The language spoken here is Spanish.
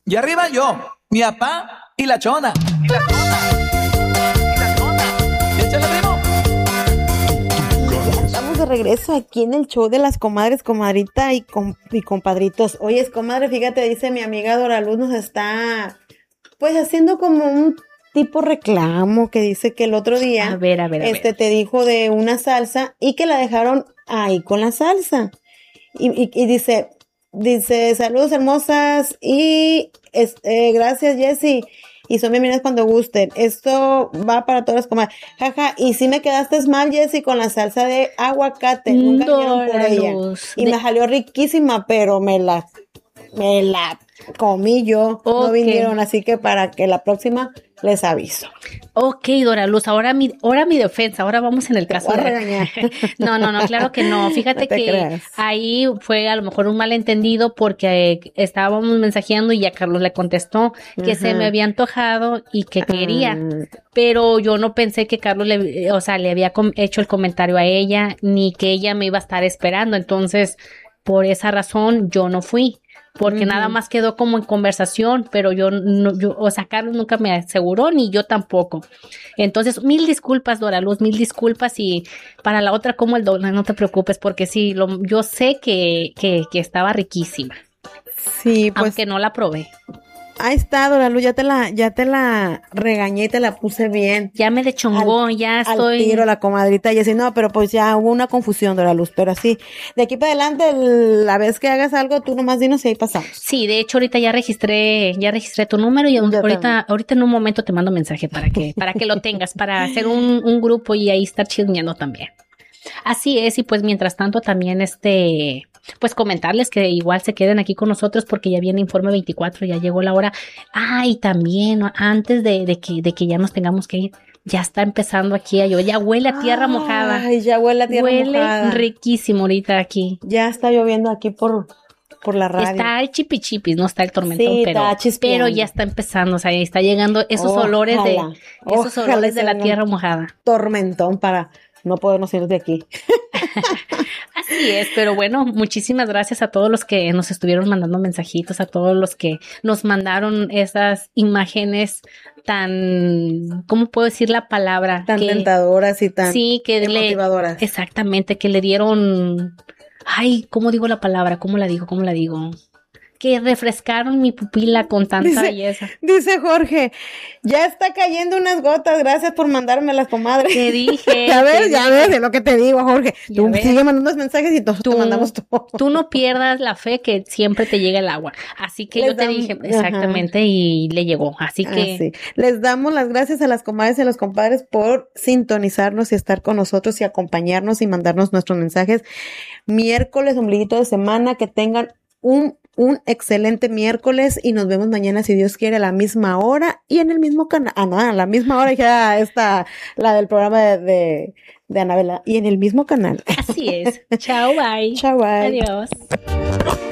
Y arriba yo, mi papá y la chona. Échale, primo. Estamos de regreso aquí en el show de las comadres, comadrita y compadritos. Oye, comadre, fíjate, dice mi amiga Dora Luz, nos está pues haciendo como un tipo reclamo, que dice que el otro día A ver. te dijo de una salsa y que la dejaron ahí con la salsa. Y dice, saludos hermosas y gracias, Jessy. Y son bienvenidas cuando gusten. Esto va para todas las comadres. Jaja, y si me quedaste mal, Jessy, con la salsa de aguacate. Nunca vinieron por ella. Y me salió riquísima, pero me la comí yo. Okay. No vinieron, así que para que la próxima les aviso. Ok, Dora Luz, ahora mi defensa, ahora vamos en el caso Te voy a de... regañar. No, claro que no. Fíjate No te que creas. ahí fue a lo mejor un malentendido porque estábamos mensajeando y ya Carlos le contestó que se me había antojado y que quería. Pero yo no pensé que Carlos le había hecho el comentario a ella ni que ella me iba a estar esperando. Entonces, por esa razón, yo no fui. Porque nada más quedó como en conversación, pero Carlos nunca me aseguró, ni yo tampoco. Entonces, mil disculpas, Dora Luz, mil disculpas, y para la otra como el doble, no te preocupes, porque sí, yo sé que estaba riquísima. Sí, pues. Aunque no la probé. Ahí está, Dora Luz, ya te la regañé y te la puse bien. Ya me dechongó, ya estoy... Al tiro, la comadrita, y así, no, pero pues ya hubo una confusión, Dora Luz, pero así, de aquí para adelante, la vez que hagas algo, tú nomás dinos y ahí pasamos. Sí, de hecho, ahorita ya registré tu número y ahorita en un momento te mando mensaje para que lo tengas, para hacer un grupo y ahí estar chismeando también. Así es, y pues mientras tanto también pues comentarles que igual se queden aquí con nosotros porque ya viene Informe 24, ya llegó la hora. Y también antes de que ya nos tengamos que ir, ya está empezando aquí a llover, ya huele a tierra mojada. Ay, ya huele a tierra mojada. Huele riquísimo ahorita aquí. Ya está lloviendo aquí por la radio. Está el chipichipis, no está el tormentón, pero ya está empezando, o sea, está llegando esos olores de la tierra mojada. Tormentón para no podernos ir de aquí. Así es, pero bueno, muchísimas gracias a todos los que nos estuvieron mandando mensajitos, a todos los que nos mandaron esas imágenes tan, ¿cómo puedo decir la palabra? Tan tentadoras y tan motivadoras. Exactamente, que le dieron, ¿cómo digo la palabra? ¿Cómo la digo? Que refrescaron mi pupila con tanta belleza. Dice Jorge, ya está cayendo unas gotas, gracias por mandármelas, comadre. Te dije. Ya ves, de lo que te digo, Jorge. Tú sigue mandando mensajes y te mandamos todo. Tú no pierdas la fe que siempre te llega el agua. Así que yo te dije, exactamente, y le llegó. Así que. Sí. Les damos las gracias a las comadres y a los compadres por sintonizarnos y estar con nosotros y acompañarnos y mandarnos nuestros mensajes. Miércoles, ombliguito de semana, que tengan un excelente miércoles y nos vemos mañana, si Dios quiere, a la misma hora y en el mismo canal. A la misma hora ya está la del programa de Anabela y en el mismo canal. Así es. Chao, bye. Chao, bye. Adiós.